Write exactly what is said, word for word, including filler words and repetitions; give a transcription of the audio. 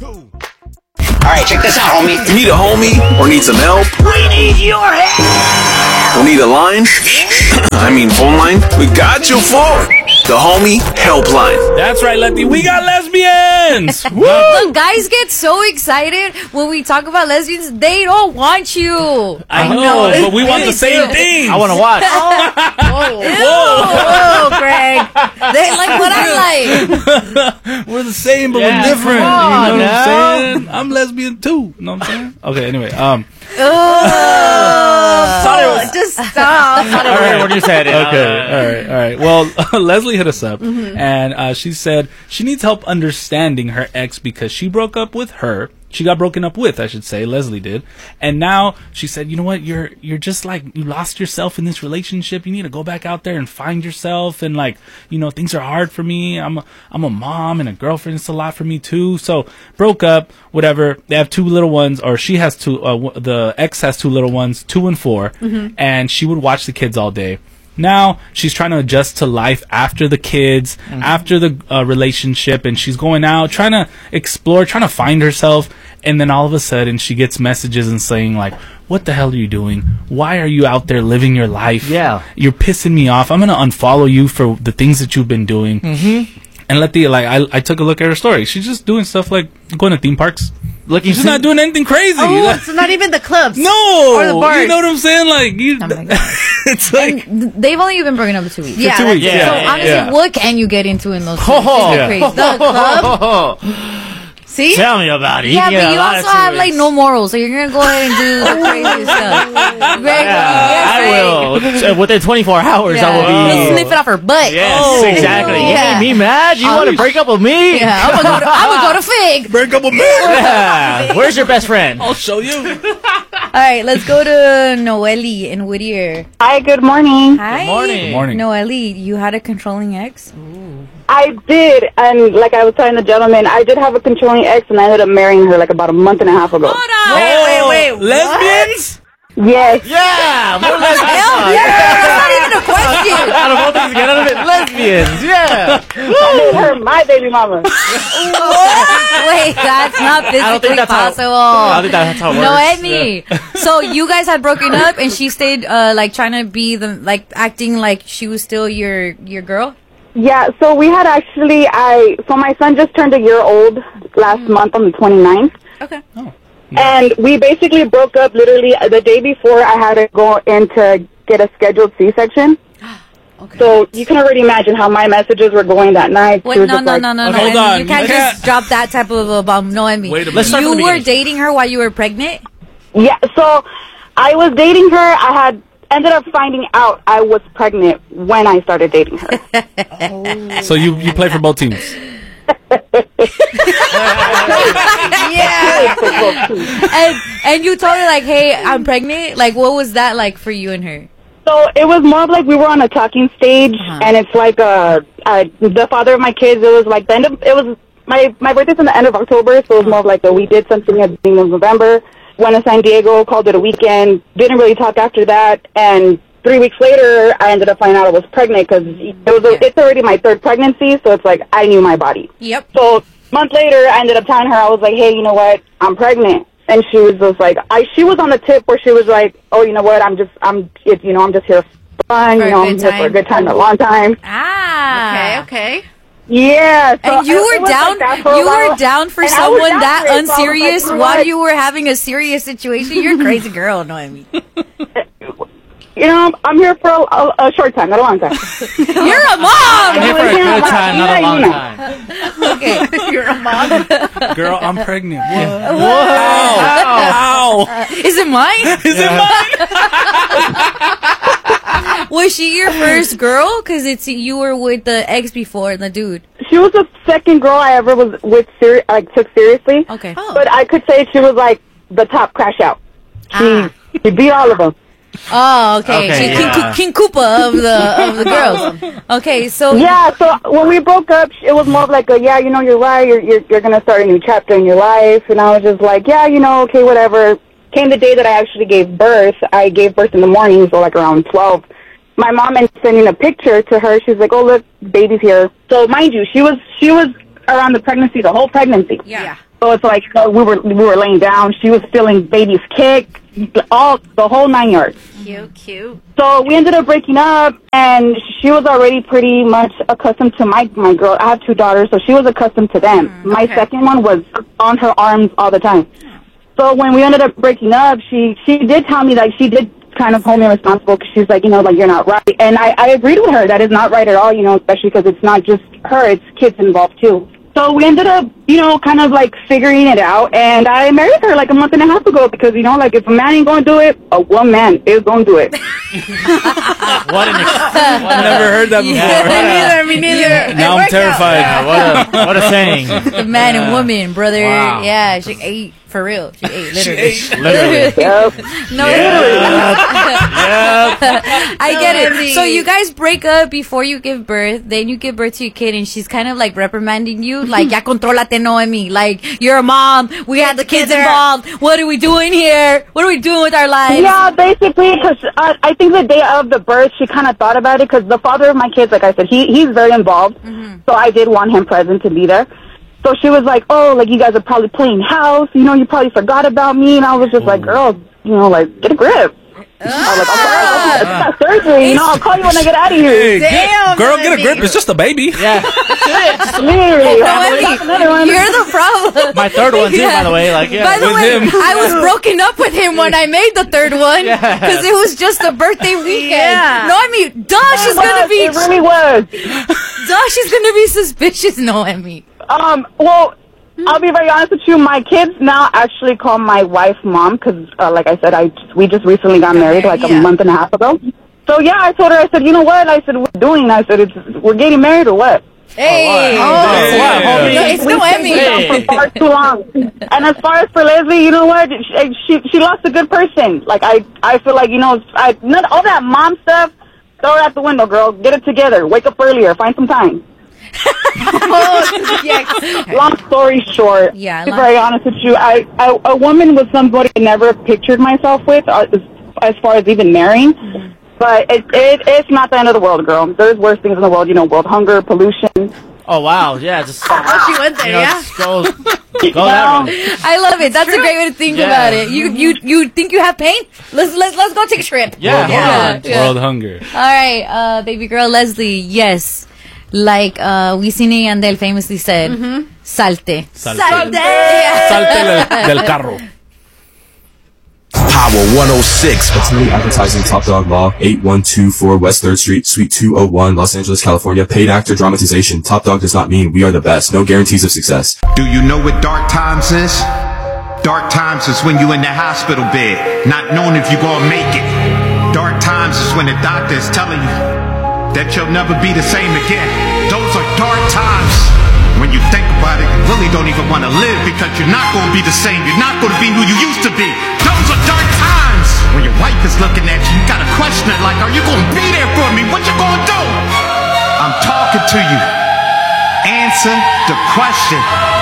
Alright, check this out, homie. You need a homie or need some help? We need your help! Or need a line? I mean phone line? We got you for the Homie Helpline. That's right, Letty. We got lesbians! Woo! Look, guys get so excited when we talk about lesbians. They don't want you. I know, but we want the same thing. I want to watch. Whoa, whoa, whoa, Greg. They like what I like. We're the same, but Yeah, we're different. come on you know now. what I'm saying? I'm lesbian too. You know what I'm saying? Okay, anyway. Um. Oh, just stop. I don't remember what you said. Okay, all right, all right. Well, Leslie hit us up, mm-hmm. and uh, she said she needs help understanding her ex because she broke up with her. She got broken up with, I should say. Leslie did, and now she said, "You know what? You're you're just like you lost yourself in this relationship. You need to go back out there and find yourself. And like, you know, things are hard for me. I'm a, I'm a mom and a girlfriend. It's a lot for me too. So broke up, whatever. They have two little ones, or she has two. Uh, w- the ex has two little ones, two and four, mm-hmm. and she would watch the kids all day." Now she's trying to adjust to life after the kids, mm-hmm. after the uh, relationship, and she's going out, trying to explore, trying to find herself. And then all of a sudden she gets messages and saying like, "What the hell are you doing? Why are you out there living your life? Yeah. You're pissing me off. I'm going to unfollow you for the things that you've been doing." Mm-hmm. And let the, like, I, I took a look at her story. She's just doing stuff like going to theme parks. Looking, she's not doing anything crazy. Oh, like, it's not even the clubs. No. Or the bars. You know what I'm saying? Like, you, Oh my God. it's like, And they've only been broken up for two weeks. Yeah, two that's weeks, it. yeah, So yeah, honestly, yeah. what can you get into in those two weeks? Oh, It's yeah. crazy. The club. See? Tell me about it. Yeah, You get but a you lot also of have two like weeks. no morals, so you're gonna go ahead and do the crazy stuff. Greg, Yeah, yes, I right? will. Uh, Within twenty-four hours, Yeah. I will You'll be. sniff it off her butt. Yes, Oh. exactly. Yeah. You made me mad? You want to break up with me? Yeah, I'm gonna go to, I'm gonna go to Fig. break up with me. Yeah. Where's your best friend? I'll show you. All right, let's go to Noelle in Whittier. Hi, good morning. Hi. morning. Good morning. Noelle, you had a controlling ex? I did, and like I was telling the gentleman, I did have a controlling ex, and I ended up marrying her like about a month and a half ago. Hold on. Wait, wait, wait. Lesbians? Yes. Yeah, more lesbians. Hell yeah, that's not even a question. Out of all things to get out of it, lesbians. Yeah. I made her my baby mama. Wait, that's not I don't physically think that's how. possible. I don't think that's how it works. Noemi. So you guys had broken up, and she stayed uh, like trying to be the like acting like she was still your your girl. Yeah, so we had actually, I, so my son just turned a year old last month on the twenty-ninth. Okay. And we basically broke up literally the day before I had to go in to get a scheduled C-section. Okay. So you can already imagine how my messages were going that night. Wait, She was no, just no, like- no, no, no. Hold on. You can't Yeah. just drop that type of a bomb, Noemi. Wait a minute. Let's start You from the were beginning. dating her while you were pregnant? Yeah, so I was dating her. I had ended up finding out I was pregnant when I started dating her. So you, you play for both teams. Yeah. and and you told her like, hey, I'm pregnant. Like, what was that like for you and her? So it was more of like we were on a talking stage, Uh-huh. and it's like uh, uh, the father of my kids. It was like the end of it was my my birthday's in the end of October, so it was more of like a, we did something at the beginning of November. Went to San Diego, called it a weekend. Didn't really talk after that, and three weeks later, I ended up finding out I was pregnant because it was a, it's already my third pregnancy, so it's like I knew my body. Yep. So a month later, I ended up telling her, I was like, hey, you know what, I'm pregnant. And she was just like, I. She was on the tip where she was like, oh, you know what, I'm just, I'm, it, you know, I'm just here for fun, For a you know, good I'm here for a time. good time, a long time. Ah. Okay, okay. Yeah. So And you it- were it was down. like that for a You were while. down for And I was someone down that for it, so I was like, unserious you know while what? you were having a serious situation. You're a crazy girl, Noemi. You know, I'm here for a, a, a short time, not a long time. You're a mom. I'm here for a good time, not a long Yeah, time. Okay. You're a mom. Girl, I'm pregnant. What? Whoa. Ow. Is it mine? Is it mine? Was she your first girl? Because it's you were with the ex before, the dude. She was the second girl I ever was with, seri- like, took seriously. Okay. But I could say she was like the top crash out. She, Ah. she beat all of them. Oh, okay. Okay, She's King, yeah. King Koopa of the of the girls. Okay, so Yeah, so when we broke up, it was more of like a, yeah, you know, you're right, you're, you're, you're going to start a new chapter in your life. And I was just like, yeah, you know, okay, whatever. Came the day that I actually gave birth. I gave birth in the morning, so like around twelve. My mom ended up sending a picture to her. She's like, oh, look, baby's here. So mind you, she was she was around the pregnancy, the whole pregnancy. yeah. So it's like, you know, we were we were laying down. She was feeling baby's kick, all the whole nine yards. Cute, cute. So we ended up breaking up, and she was already pretty much accustomed to my my girl. I have two daughters, so she was accustomed to them. Mm, my okay. second one was on her arms all the time. So when we ended up breaking up, she she did tell me, like, she did kind of hold me responsible, because she's like, you know, like, you're not right. And I, I agreed with her. That is not right at all, you know, especially because it's not just her, it's kids involved too. So we ended up, you know, kind of like figuring it out, and I married her like a month and a half ago, because, you know, like, if a man ain't gonna do it, a woman is gonna do it. What an ex- I've never heard that before. Yeah, me neither, me neither. Now It I'm worked terrified. Yeah, what a what a saying. out. Man and woman, brother. Wow. Yeah, she ate for real. She ate literally. Literally. Yep. No, I get it. So you guys break up before you give birth, then you give birth to your kid, and she's kind of like reprimanding you, like, ya contrólate, Noemi. Like, you're a mom. We had the kids involved. What are we doing here? What are we doing with our lives? Yeah, basically, because I, I think the day of the birth, she kind of thought about it, because the father of my kids, like I said, he he's very involved. Mm-hmm. So I did want him present to be there. So she was like, oh, like, you guys are probably playing house. You know, you probably forgot about me. And I was just like, girl, you know, like, get a grip. I was like, I'm sorry, that's not surgery. You know, I'll call you when I get out of here. Hey, get- Damn, girl, get a Noemi. grip. It's just a baby. Yeah. Literally. Noemi, That's another one. you're the problem. My third one too, by the way. Like, yeah. By the With way, him. I was broken up with him when I made the third one, Yeah. because it was just a birthday weekend. Yeah. Noemi, duh, she's gonna be, It really was. duh, she's gonna be suspicious, Noemi. Um, well, I'll be very honest with you. My kids now actually call my wife mom, because, uh, like I said, I we just recently got married like Yeah. a month and a half ago. So yeah, I told her, I said, you know what? I said, what are we doing? I said, it's, we're getting married or what? Hey, wow. Hey. What, homie? No, it's We Noemi. stayed down for far too long. And as far as for Leslie, you know what? She she, she lost a good person. Like, I I feel like, you know, I not all that mom stuff. Throw it out the window, girl. Get it together. Wake up earlier. Find some time. Oh, yes. Long story short, Yeah, to be long- very honest with you, I, I a woman was somebody I never pictured myself with, uh, as, as far as even marrying. Mm-hmm. But it, it it's not the end of the world, girl. There's worse things in the world, you know, world hunger, pollution. Oh wow, yeah. Just Oh, she went there, you know, yeah? just go, go that route. I love it. That's a great way to think Yeah. about it. You you you think you have pain? Let's let's let's go take a trip. Yeah, World yeah. hunger. Yeah. World hunger. All right, uh, baby girl Leslie. Yes, like uh, Wisin y Yandel famously said, "Salte." Salte. Salte. Salte del, del carro. Power one oh six. Attorney advertising Top Dog Law, eight one two four West third Street, Suite two oh one, Los Angeles, California. Paid actor dramatization. Top Dog does not mean we are the best. No guarantees of success. Do you know what dark times is? Dark times is when you in the hospital bed, not knowing if you gonna make it. Dark times is when the doctor is telling you that you'll never be the same again. Those are dark times. When you think about it, you really don't even want to live, because you're not gonna be the same. You're not gonna be who you used to be. Those are dark times. When your wife is looking at you, you gotta question it like, are you gonna be there for me? What you gonna do? I'm talking to you. Answer the question.